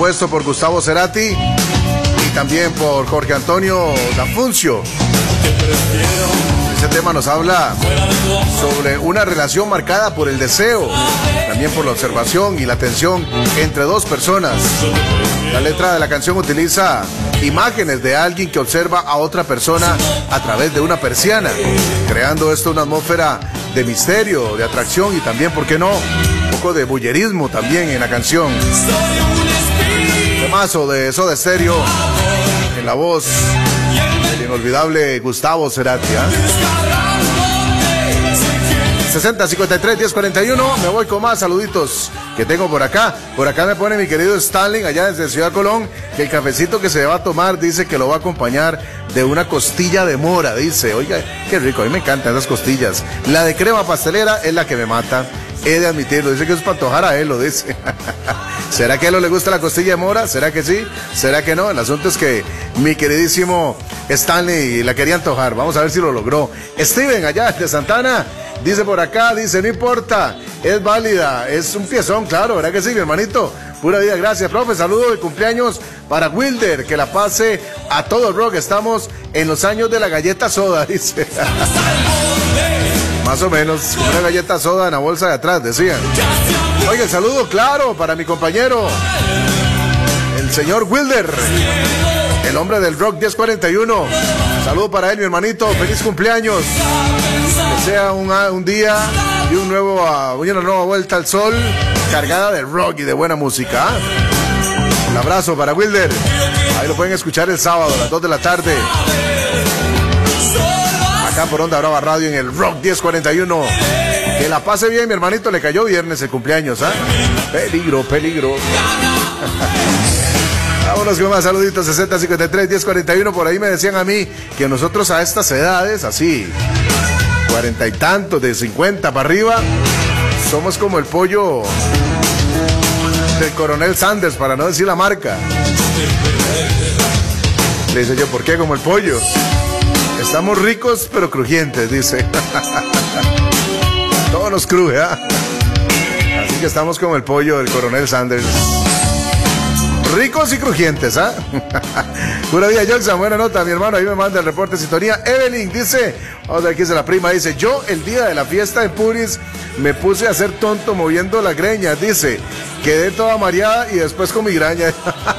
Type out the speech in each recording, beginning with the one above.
compuesto por Gustavo Cerati y también por Jorge Antonio D'Afuncio. Este tema nos habla sobre una relación marcada por el deseo, también por la observación y la atención entre dos personas. La letra de la canción utiliza imágenes de alguien que observa a otra persona a través de una persiana, creando esto una atmósfera de misterio, de atracción y también, ¿por qué no?, un poco de bullerismo también en la canción. Temazo de Soda Stereo en la voz del inolvidable Gustavo Cerati. 60-53-10-41. Me voy con más saluditos que tengo por acá. Por acá me pone mi querido Stanley, allá desde Ciudad Colón, que el cafecito que se va a tomar, dice que lo va a acompañar de una costilla de mora. Dice, oiga, qué rico, a mí me encantan esas costillas. La de crema pastelera es la que me mata. He de admitirlo, dice que es para antojar a él, lo dice. ¿Será que a él no le gusta la costilla de mora? ¿Será que sí? ¿Será que no? El asunto es que mi queridísimo Stanley la quería antojar. Vamos a ver si lo logró. Steven, allá de Santana, dice por acá, dice, no importa, es válida, es un piezón, claro, ¿verdad que sí, mi hermanito? Pura vida, gracias, profe. Saludo de cumpleaños para Wilder, que la pase a todo el rock. Estamos en los años de la galleta soda, dice. Más o menos, una galleta soda en la bolsa de atrás, decían. Oiga, el saludo, claro, para mi compañero, el señor Wilder, el hombre del rock 1041. Saludo para él, mi hermanito, feliz cumpleaños. Que sea un día y una nueva vuelta al sol, cargada de rock y de buena música. Un abrazo para Wilder. Ahí lo pueden escuchar el sábado a las 2 de la tarde. Acá por Onda Brava Radio en el Rock 1041. Que la pase bien, mi hermanito. Le cayó viernes el cumpleaños, ¿ah? Peligro, peligro. Vámonos con más saluditos. 60-53-1041. Por ahí me decían a mí que nosotros a estas edades, así, 40 y tantos, de 50 para arriba, somos como el pollo del Coronel Sanders, para no decir la marca. Le dice yo, ¿por qué como el pollo? Estamos ricos pero crujientes, dice. Todo nos cruje, ¿ah? Así que estamos como el pollo del Coronel Sanders. Ricos y crujientes, ¿ah? Pura vida, Joxan, buena nota, mi hermano. Ahí me manda el reporte de sintonía. Evelyn dice, vamos a ver, aquí dice la prima, dice, yo el día de la fiesta de Puris me puse a hacer tonto moviendo la greña, dice, quedé toda mareada y después con migraña.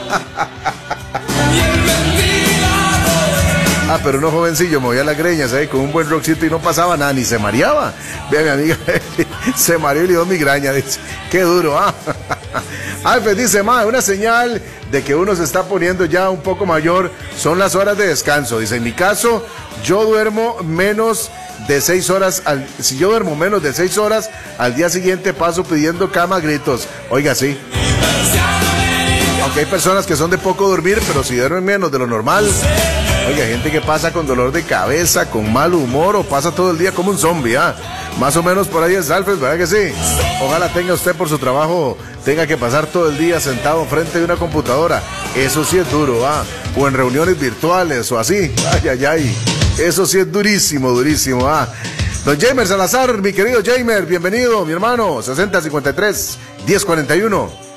Ah, pero uno jovencillo movía las greñas ahí con un buen rockcito y no pasaba nada, ni se mareaba. Vea, mi amiga, se mareó y le dio migraña, dice, qué duro, ¿ah? Alfred dice, una señal de que uno se está poniendo ya un poco mayor son las horas de descanso. Dice, en mi caso, yo duermo menos de 6 horas, si yo duermo menos de 6 horas, al día siguiente paso pidiendo cama a gritos. Oiga, sí. Aunque hay personas que son de poco dormir, pero si duermen menos de lo normal. Oiga, hay gente que pasa con dolor de cabeza, con mal humor o pasa todo el día como un zombie, ¿ah? Más o menos por ahí es Alfred, ¿verdad que sí? Ojalá tenga usted por su trabajo, tenga que pasar todo el día sentado frente de una computadora. Eso sí es duro, ¿ah? O en reuniones virtuales o así. Ay, ay, ay. Eso sí es durísimo, durísimo, ¿ah? Don Jamer Salazar, mi querido Jamer, bienvenido, mi hermano. 60-53-1041.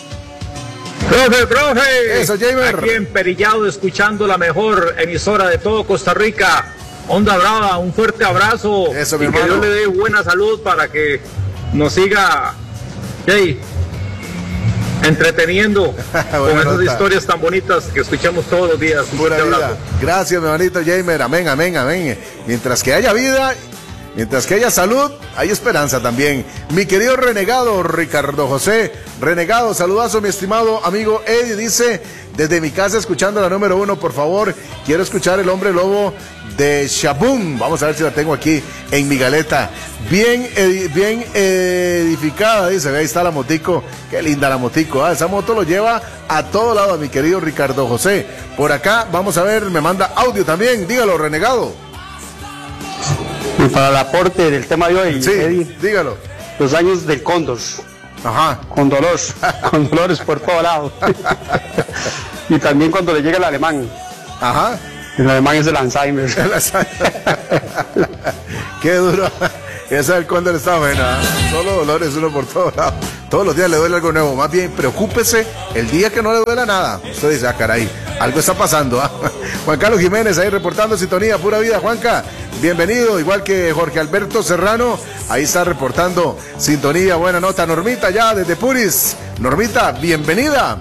Profe, eso, Jamer. Aquí emperillado escuchando la mejor emisora de todo Costa Rica, Onda Brava, un fuerte abrazo. Eso, mi y hermano. que Dios le dé buena salud para que nos siga entreteniendo con esas nota. historias tan bonitas que escuchamos todos los días. Pura vida. Gracias, mi hermanito Jamer. Amén, amén, amén. Mientras que haya vida, mientras que haya salud, hay esperanza también. Mi querido renegado Ricardo José, renegado, saludazo, mi estimado amigo Eddie, dice, desde mi casa escuchando la número 1, por favor, quiero escuchar El Hombre Lobo de Shaboom. Vamos a ver si la tengo aquí en mi galeta. Bien edificada, dice, ahí está la motico, qué linda la motico, ¿ah? Esa moto lo lleva a todo lado, mi querido Ricardo José. Por acá, vamos a ver, me manda audio también, dígalo, renegado. Y para el aporte del tema de hoy, Sí, Eddie, dígalo. los años del cóndor, Ajá. con dolores por todo lado. Y también cuando le llega el alemán. Ajá. El alemán es el Alzheimer. Qué duro. Esa del Cóndor está buena. Solo dolores uno por todos lados. Todos los días le duele algo nuevo. Más bien, preocúpese el día que no le duela nada. Usted dice, caray, algo está pasando. Juan Carlos Jiménez ahí reportando sintonía, pura vida. Juanca, bienvenido. Igual que Jorge Alberto Serrano, ahí está reportando sintonía. Buena nota. Normita ya desde Puris. Normita, bienvenida.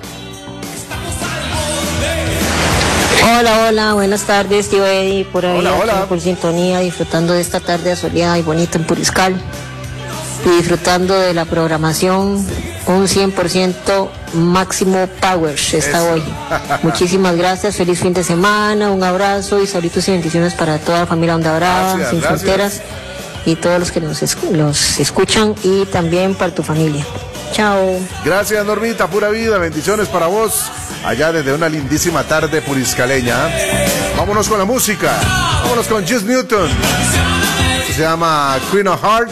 Hola, buenas tardes, tío Eddie, por ahí, hola. Por sintonía, disfrutando de esta tarde asoleada y bonita en Puriscal, y disfrutando de la programación, un 100% máximo power está hoy. Muchísimas gracias, feliz fin de semana, un abrazo y saludos y bendiciones para toda la familia Onda Brava, Sin Fronteras, y todos los que nos escuchan, y también para tu familia. Chao. Gracias, Normita, pura vida, bendiciones para vos, allá desde una lindísima tarde puriscaleña. Vámonos con la música, vámonos con Just Newton. Se llama Queen of Hearts.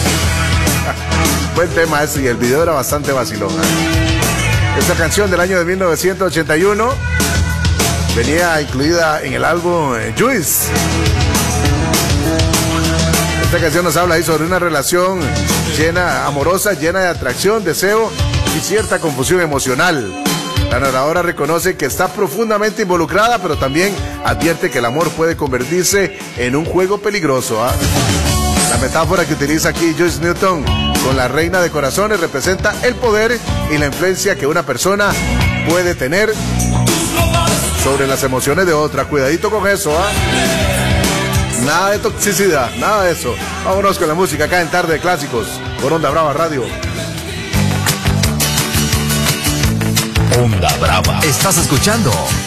Buen tema ese, y el video era bastante vacilón. Esta canción del año de 1981 venía incluida en el álbum Juice. Esta canción nos habla ahí sobre una relación amorosa, llena de atracción, deseo y cierta confusión emocional. La narradora reconoce que está profundamente involucrada, pero también advierte que el amor puede convertirse en un juego peligroso. La metáfora que utiliza aquí Joyce Newton con la reina de corazones representa el poder y la influencia que una persona puede tener sobre las emociones de otra. Cuidadito con eso, Nada de toxicidad, nada de eso. Vámonos con la música acá en Tarde de Clásicos por Onda Brava Radio. Onda Brava. Estás escuchando